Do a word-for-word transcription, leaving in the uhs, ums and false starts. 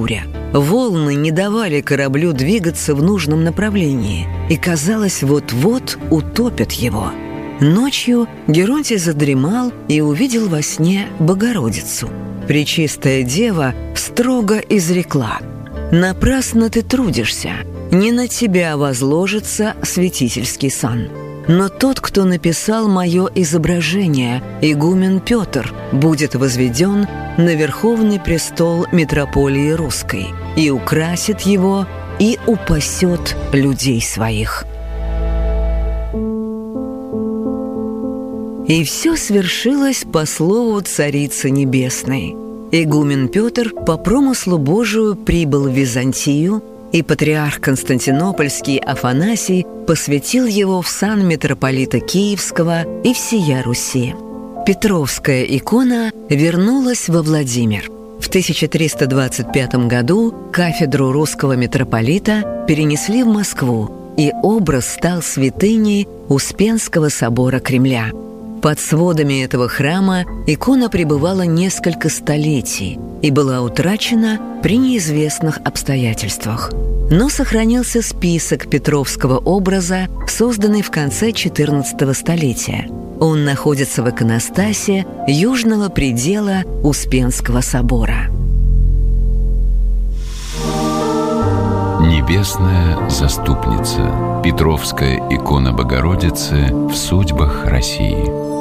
буря. Волны не давали кораблю двигаться в нужном направлении, и, казалось, вот-вот утопят его. Ночью Геронтий задремал и увидел во сне Богородицу. Пречистая Дева строго изрекла: «Напрасно ты трудишься, не на тебя возложится святительский сан. Но тот, кто написал мое изображение, игумен Петр, будет возведен на верховный престол митрополии Русской и украсит его, и упасет людей своих». И все свершилось по слову Царицы Небесной. Игумен Петр по промыслу Божию прибыл в Византию, и патриарх Константинопольский Афанасий посвятил его в сан митрополита Киевского и всея Руси. Петровская икона вернулась во Владимир. В тысяча триста двадцать пятом году кафедру русского митрополита перенесли в Москву, и образ стал святыней Успенского собора Кремля. Под сводами этого храма икона пребывала несколько столетий и была утрачена при неизвестных обстоятельствах. Но сохранился список петровского образа, созданный в конце четырнадцатого столетия. Он находится в иконостасе южного предела Успенского собора. Небесная заступница. Петровская икона Богородицы в судьбах России.